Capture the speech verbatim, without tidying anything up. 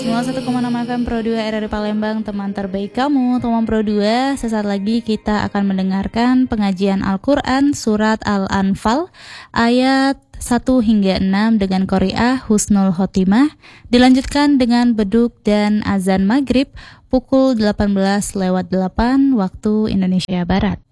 sembilan puluh satu koma enam F M Pro dua R R I Palembang, teman terbaik kamu. Teman Pro dua, sesaat lagi kita akan mendengarkan pengajian Al-Quran Surat Al-Anfal ayat satu hingga enam dengan Qori'ah Husnul Khotimah. Dilanjutkan dengan beduk dan azan maghrib pukul delapan belas lewat delapan waktu Indonesia Barat.